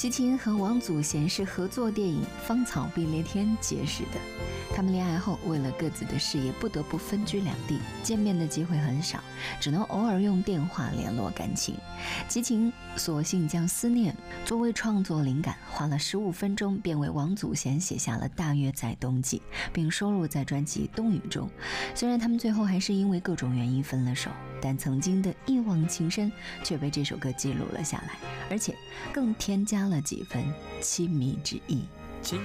齐秦和王祖贤是合作电影《芳草碧连天》结识的。他们恋爱后，为了各自的事业，不得不分居两地，见面的机会很少，只能偶尔用电话联络感情。齐秦索性将思念作为创作灵感，花了15分钟便为王祖贤写下了《大约在冬季》，并收录在专辑《冬雨》中。虽然他们最后还是因为各种原因分了手，但曾经的一往情深却被这首歌记录了下来，而且更添加了几分亲密之意。